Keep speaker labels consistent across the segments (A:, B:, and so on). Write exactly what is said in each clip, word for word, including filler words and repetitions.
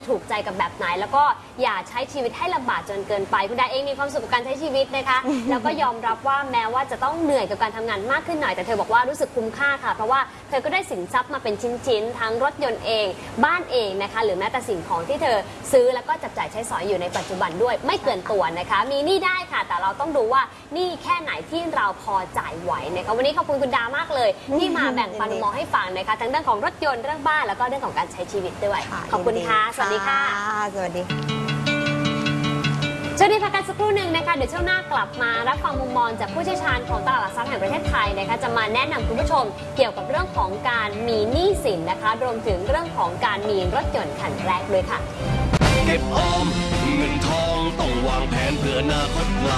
A: ถูกใจกับแบบไหนแล้วก็อย่าใช้ชีวิตให้ลำบากจนเกินไปคุณดาเองมีความสุขกับการใช้ชีวิตนะคะ แล้วก็ยอมรับว่าแม้ว่าจะต้องเหนื่อยกับการทำงานมากขึ้นหน่อยแต่เธอบอกว่ารู้สึกคุ้มค่าค่ะเพราะว่าเธอก็ได้สินทรัพย์มาเป็นชิ้นๆทั้งรถยนต์เองบ้านเองนะคะหรือแม้แต่สิ่งของที่เธอซื้อแล้วก็จับจ่ายใช้สอยอยู่ในปัจจุบันด้วยไม่เกินตัวนะคะมีหนี้ได้ค่ะแต่เราต้องดูว่าหนี้แค่ไหนที่เราพอจ่ายไหวนะคะวันนี้ขอบคุณคุณดามากเลยที่มาแบ่งปันมุมมองให้ฟังนะคะทั้งเรื่องของรถยนต์เรื่องบ้านแล้วก็เรื่องของการใช้ชีวิตด้วยขอบคุณค่ะสวัสดีค่ะ
B: สวัสดี
A: ช่วงนี้พักกันสักครู่หนึ่งนะคะเดี๋ยวช่วงหน้ากลับมารับฟังมุมมองจากผู้เชี่ยวชาญของตลาดหลักทรัพย์แห่งประเทศไทยนะคะจะมาแนะนำคุณผู้ชมเกี่ยวกับเรื่องของการมีหนี้สินนะคะรวมถึงเรื่องของการมีรถยนต์คันแรกด้วยค่ะ
C: เก็บออมเงินทองต้องวางแผนเพื่ออนาคตไกล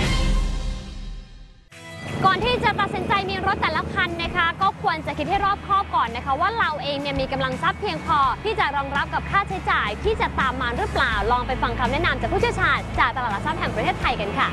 A: ก่อนที่จะตัดสินใจมีรถแต่ละคันนะคะก็ควรจะคิดให้รอบคอบก่อนนะคะว่าเราเองเนี่ยมีกำลังทรัพย์เพียงพอที่จะรองรับกับค่าใช้จ่ายที่จะตามมาหรือเปล่าลองไปฟังคำแนะนำจากผู้เชี่ยวชาญจากตลาดหลักทรัพย์แห่งประเทศไทยกันค่ะ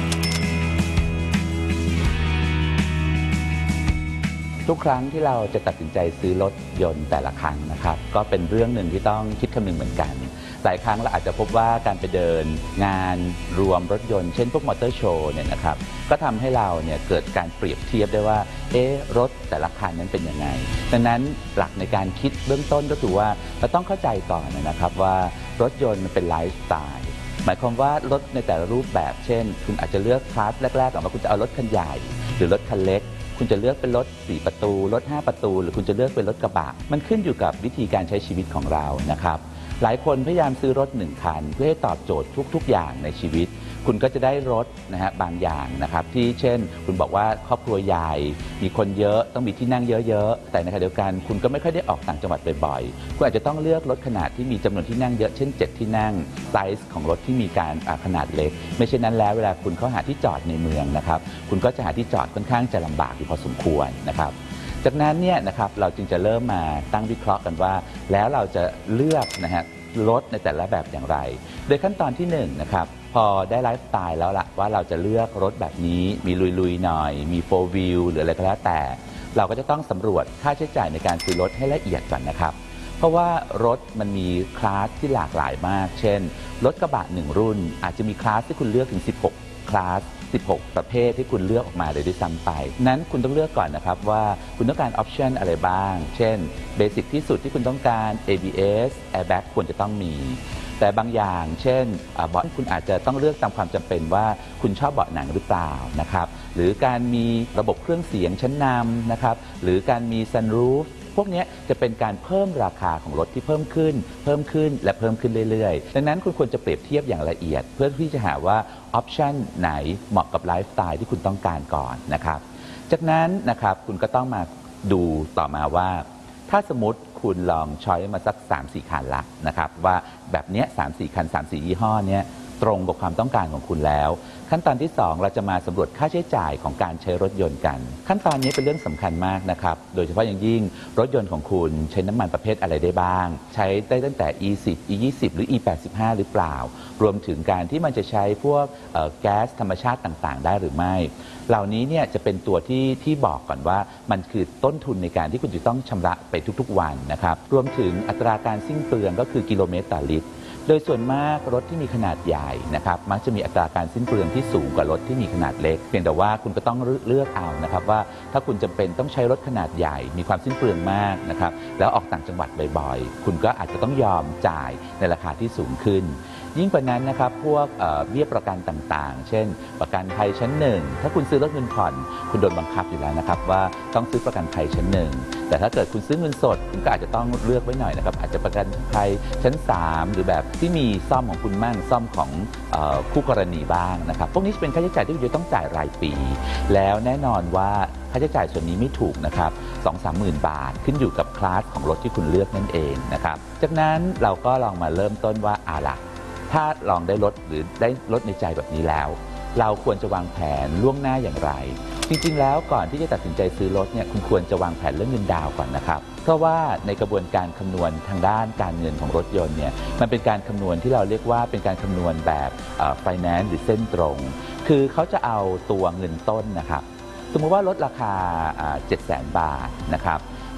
D: ทุกครั้งที่เราจะตัดสินใจซื้อรถยนต์แต่ละครั้งนะครับก็เป็นเรื่องหนึ่งที่ต้องคิดคำนึงเหมือนกันหลายครั้งเราอาจจะพบว่าการไปเดินงานรวมรถยนต์เช่นพวกมอเตอร์โชว์เนี่ยนะครับก็ทำให้เราเนี่ยเกิดการเปรียบเทียบได้ว่าเอ๊ะรถแต่ละคันนั้นเป็นยังไงดังนั้นหลักในการคิดเบื้องต้นก็คือว่าเราต้องเข้าใจก่อนนะครับว่ารถยนต์มันเป็นไลฟ์สไตล์หมายความว่ารถในแต่ละรูปแบบเช่นคุณอาจจะเลือกคลาสแรกๆก่อนว่าคุณจะเอารถคันใหญ่หรือรถคันเล็กคุณจะเลือกเป็นรถสี่ประตูรถห้าประตูหรือคุณจะเลือกเป็นรถกระบะมันขึ้นอยู่กับวิธีการใช้ชีวิตของเรานะครับหลายคนพยายามซื้อรถหนึ่งคันเพื่อให้ตอบโจทย์ทุกๆอย่างในชีวิตคุณก็จะได้รถนะฮะบางอย่างนะครับที่เช่นคุณบอกว่าครอบครัวใหญ่มีคนเยอะต้องมีที่นั่งเยอะๆแต่ในขณะเดียวกันคุณก็ไม่ค่อยได้ออกต่างจังหวัดบ่อยๆคุณอาจจะต้องเลือกรถขนาดที่มีจำนวนที่นั่งเยอะเช่นเจ็ดที่นั่งไซส์ของรถที่มีการขนาดเล็กไม่เช่นนั้นแล้วเวลาคุณเข้าหาที่จอดในเมืองนะครับคุณก็จะหาที่จอดค่อนข้างจะลำบากอยู่พอสมควรนะครับจากนั้นเนี่ยนะครับเราจึงจะเริ่มมาตั้งวิเคราะห์กันว่าแล้วเราจะเลือกนะฮะรถในแต่ละแบบอย่างไรโดยขั้นตอนที่หนึ่งนะครับพอได้ไลฟ์สไตล์แล้วล่ะว่าเราจะเลือกรถแบบนี้มีลุยๆหน่อยมีโฟร์วิวหรืออะไรก็แล้วแต่เราก็จะต้องสำรวจค่าใช้จ่ายในการซื้อรถให้ละเอียดก่อนนะครับเพราะว่ารถมันมีคลาสที่หลากหลายมากเช่นรถกระบะหนึ่งรุ่นอาจจะมีคลาสที่คุณเลือกถึงสิบหกคลาสสิบหกประเภทที่คุณเลือกออกมาเลยด้วยซ้ำไปนั้นคุณต้องเลือกก่อนนะครับว่าคุณต้องการออปชันอะไรบ้างเช่นเบสิกที่สุดที่คุณต้องการ เอ บี เอส Airbag ควรจะต้องมีแต่บางอย่างเช่นเบาะคุณอาจจะต้องเลือกตามความจำเป็นว่าคุณชอบเบาะหนังหรือเปล่านะครับหรือการมีระบบเครื่องเสียงชั้นนำนะครับหรือการมีซันรูฟพวกนี้จะเป็นการเพิ่มราคาของรถที่เพิ่มขึ้นเพิ่มขึ้นและเพิ่มขึ้นเรื่อยๆดังนั้นคุณควรจะเปรียบเทียบอย่างละเอียดเพื่อที่จะหาว่าออปชันไหนเหมาะกับไลฟ์สไตล์ที่คุณต้องการก่อนนะครับจากนั้นนะครับคุณก็ต้องมาดูต่อมาว่าถ้าสมมติคุณลองช้อยมาสัก สามสี่ คันละนะครับว่าแบบนี้ สามสี่ คัน สามสี่ ยี่ห้อเนี้ยตรงกับความต้องการของคุณแล้วขั้นตอนที่สองเราจะมาสำรวจค่าใช้จ่ายของการใช้รถยนต์กันขั้นตอนนี้เป็นเรื่องสำคัญมากนะครับโดยเฉพาะอย่างยิ่งรถยนต์ของคุณใช้น้ำมันประเภทอะไรได้บ้างใช้ได้ตั้งแต่ อี สิบ อี ยี่สิบ หรือ อี แปดสิบห้า หรือเปล่ารวมถึงการที่มันจะใช้พวกแก๊สธรรมชาติต่างๆได้หรือไม่เหล่านี้เนี่ยจะเป็นตัวที่ที่บอกก่อนว่ามันคือต้นทุนในการที่คุณจะต้องชำระไปทุกๆวันนะครับรวมถึงอัตราการสิ้นเปลืองก็คือกิโลเมตรต่อลิตรโดยส่วนมากรถที่มีขนาดใหญ่นะครับมักจะมีอัตราการสิ้นเปลืองที่สูงกว่ารถที่มีขนาดเล็กเพียงแต่ว่าคุณก็ต้องเลือกเอานะครับว่าถ้าคุณจำเป็นต้องใช้รถขนาดใหญ่มีความสิ้นเปลืองมากนะครับแล้วออกต่างจังหวัดบ่อยๆคุณก็อาจจะต้องยอมจ่ายในราคาที่สูงขึ้นยิ่งกว่านั้นนะครับพวกเบี้ยประกันต่างๆเช่นประกันภัยชั้นหนึ่งถ้าคุณซื้อรถเงินผ่อนคุณโดนบังคับอยู่แล้วนะครับว่าต้องซื้อประกันภัยชั้นหนึ่งแต่ถ้าเกิดคุณซื้อเงินสดคุณก็อาจจะต้องเลือกไว้หน่อยนะครับอาจจะประกันภัยชั้นสามหรือแบบที่มีซ่อมของคุณมั่งซ่อมของเอ่อคู่กรณีบ้างนะครับพวกนี้จะเป็นค่าใช้จ่ายที่คุณจะต้องจ่ายรายปีแล้วแน่นอนว่าค่าใช้จ่ายส่วนนี้ไม่ถูกนะครับ สองถึงสามหมื่น บาทขึ้นอยู่กับคลาสของรถที่คุณเลือกนั่นเองนะครับจากนั้นเราก็ลองมาเริ่มต้นว่าอาล่ะถ้าลองได้รถหรือได้รถในใจแบบนี้แล้วเราควรจะวางแผนล่วงหน้าอย่างไรจริงๆแล้วก่อนที่จะตัดสินใจซื้อรถเนี่ยคุณควรจะวางแผนเรื่องเงินดาวก่อนนะครับเพราะว่าในกระบวนการคำนวณทางด้านการเงินของรถยนต์เนี่ยมันเป็นการคำนวณที่เราเรียกว่าเป็นการคำนวณแบบไฟแนนซ์หรือเส้นตรงคือเขาจะเอาตัวเงินต้นนะครับสมมติว่าลดราคาเจ็ดแสนบาทนะครับถ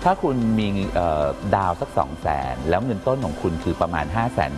D: ถ้าคุณมีเอ่อดาวสักสองแสนแล้วเงินต้นของคุณคือประมาณห้าแสน